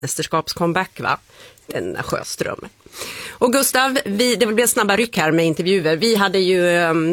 mästerskapscomeback, va? Denna Sjöström. Och Gustav, det blev snabba ryck här med intervjuer. Vi hade ju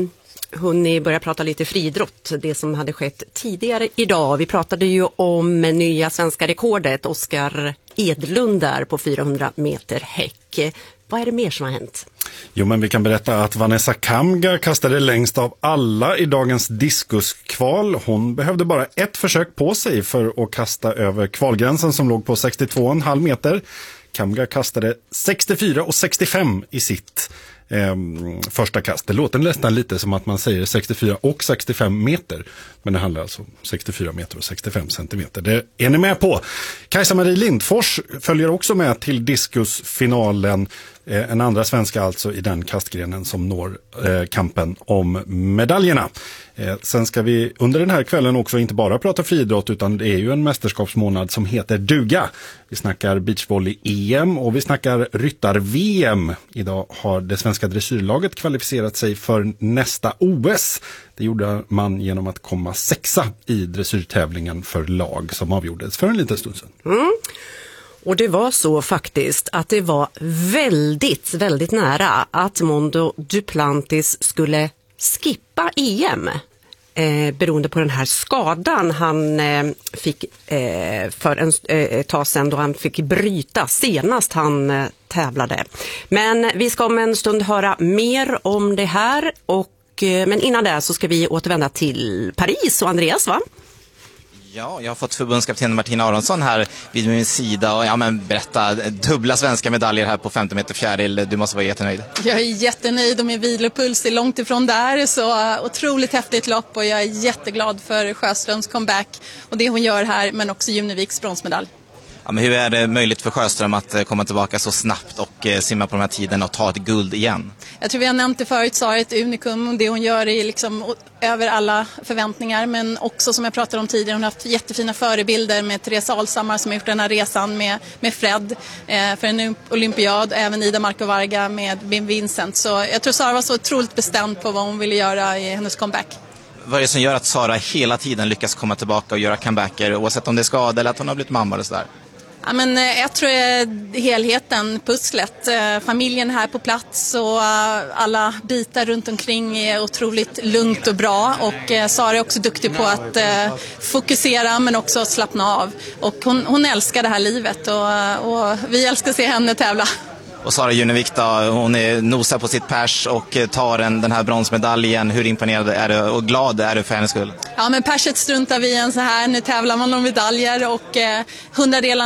hunnit börja prata lite friidrott, det som hade skett tidigare idag. Vi pratade ju om nya svenska rekordet, Oskar Edlund där på 400 meter häck. Vad är det mer som har hänt? Jo, men vi kan berätta att Vanessa Kamga kastade längst av alla i dagens diskuskval. Hon behövde bara ett försök på sig för att kasta över kvalgränsen som låg på 62,5 meter. Kamga kastade 64,65 i sitt första kast. Det låter nästan lite som att man säger 64 och 65 meter. Men det handlar alltså om 64 meter och 65 centimeter. Det är ni med på. Kajsa-Marie Lindfors följer också med till diskusfinalen. En andra svenska alltså i den kastgrenen som når kampen om medaljerna. Sen ska vi under den här kvällen också inte bara prata friidrott, utan det är ju en mästerskapsmånad som heter duga. Vi snackar beachvolley-EM och vi snackar ryttar-VM. Idag har det svenska dressyrlaget kvalificerat sig för nästa OS. Det gjorde man genom att komma sexa i dressyrtävlingen för lag som avgjordes för en liten stund sedan. Och det var så faktiskt att det var väldigt, väldigt nära att Mondo Duplantis skulle skippa EM. Beroende på den här skadan han fick för ett tag sedan, då han fick bryta senast han tävlade. Men vi ska om en stund höra mer om det här, men innan det så ska vi återvända till Paris och Andreas, va? Ja, jag har fått förbundskapten Martina Aronsson här vid min sida och berätta, dubbla svenska medaljer här på 50 meter fjäril. Du måste vara jättenöjd. Jag är jättenöjd och min vilopuls är långt ifrån där, så otroligt häftigt lopp och jag är jätteglad för Sjöströms comeback och det hon gör här, men också Juneviks bronsmedalj. Ja, men hur är det möjligt för Sjöström att komma tillbaka så snabbt och simma på de här tiden och ta ett guld igen? Jag tror vi har nämnt det förut, så är ett unikum och det hon gör är liksom över alla förväntningar, men också som jag pratade om tidigare, hon har haft jättefina förebilder med Therese Alshammar som har gjort den här resan med Fred för en olympiad, och även Ida Marco Varga med Bim Vincent. Så jag tror Sara var så otroligt bestämd på vad hon ville göra i hennes comeback. Vad är det som gör att Sara hela tiden lyckas komma tillbaka och göra comebacker, oavsett om det är skada eller att hon har blivit mamma eller sådär? Ja, men jag tror helheten, pusslet, familjen här på plats och alla bitar runt omkring är otroligt lugnt och bra, och Sara är också duktig på att fokusera men också slappna av, och hon älskar det här livet och vi älskar att se henne tävla. Och Sara Junevik då, hon är nosar på sitt pers och tar den här bronsmedaljen. Hur imponerad är du och glad är du för hennes skull? Ja, men perset struntar vi i en så här. Nu tävlar man om medaljer och 100-delarna